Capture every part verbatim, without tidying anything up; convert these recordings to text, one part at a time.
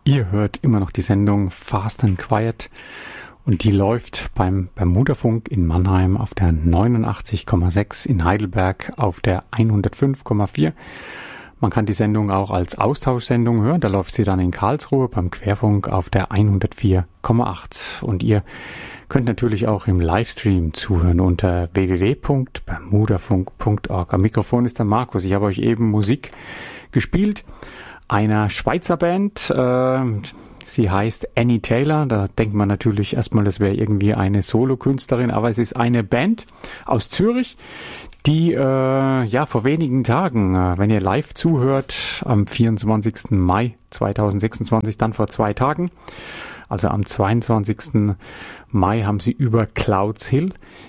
Ihr hört immer noch die Sendung Fast and Quiet und die läuft beim Bermudafunk in Mannheim auf der neunundachtzig Komma sechs, in Heidelberg auf der hundertfünf Komma vier. Man kann die Sendung auch als Austauschsendung hören, da läuft sie dann in Karlsruhe beim Querfunk auf der hundertvier Komma acht. Und ihr könnt natürlich auch im Livestream zuhören unter w w w punkt bermudafunk punkt org. Am Mikrofon ist der Markus. Ich habe euch eben Musik gespielt einer Schweizer Band. Äh, sie heißt Annie Taylor. Da denkt man natürlich erstmal, das wäre irgendwie eine Solokünstlerin, aber es ist eine Band aus Zürich, die äh, ja vor wenigen Tagen, äh, wenn ihr live zuhört, am vierundzwanzigsten Mai zweitausendsechsundzwanzig, dann vor zwei Tagen, also am zweiundzwanzigsten Mai haben sie über Clouds Hill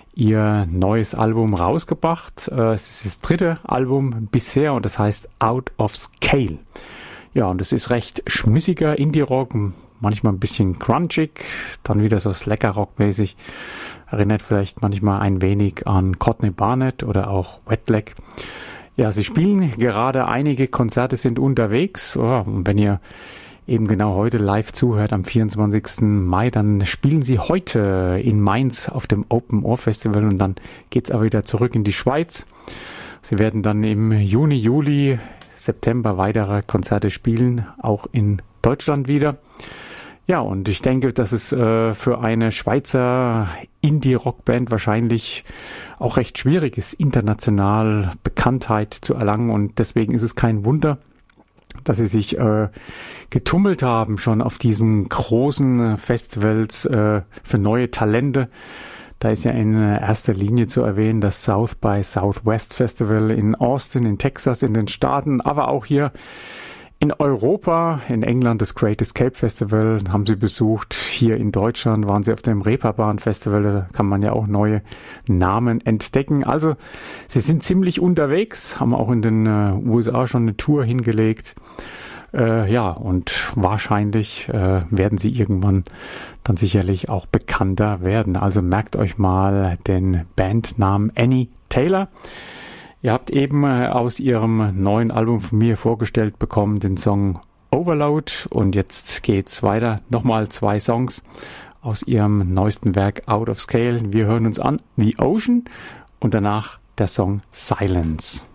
ihr neues Album rausgebracht. Äh, es ist das dritte Album bisher und das heißt Out of Scale. Ja, und es ist recht schmissiger Indie-Rock, manchmal ein bisschen crunchig, dann wieder so Slacker-Rock-mäßig. Erinnert vielleicht manchmal ein wenig an Courtney Barnett oder auch Wet Leg. Ja, sie spielen gerade, einige Konzerte sind unterwegs. Oh, und wenn ihr eben genau heute live zuhört, am vierundzwanzigsten Mai, dann spielen sie heute in Mainz auf dem Open Ohr Festival und dann geht's auch wieder zurück in die Schweiz. Sie werden dann im Juni, Juli, September weitere Konzerte spielen, auch in Deutschland wieder. Ja, und ich denke, dass es äh, für eine Schweizer Indie-Rock-Band wahrscheinlich auch recht schwierig ist, international Bekanntheit zu erlangen. Und deswegen ist es kein Wunder, dass sie sich äh, getummelt haben schon auf diesen großen Festivals äh, für neue Talente. Da ist ja in erster Linie zu erwähnen das South by Southwest Festival in Austin, in Texas, in den Staaten, aber auch hier in Europa, in England das Great Escape Festival haben sie besucht. Hier in Deutschland waren sie auf dem Reeperbahn Festival, da kann man ja auch neue Namen entdecken. Also sie sind ziemlich unterwegs, haben auch in den äh, U S A schon eine Tour hingelegt. Äh, ja, und wahrscheinlich äh, werden sie irgendwann dann sicherlich auch bekannter werden. Also merkt euch mal den Bandnamen Annie Taylor. Ihr habt eben äh, aus ihrem neuen Album von mir vorgestellt bekommen den Song Overload und jetzt geht's weiter. Nochmal zwei Songs aus ihrem neuesten Werk Out of Scale. Wir hören uns an The Ocean und danach der Song Silence.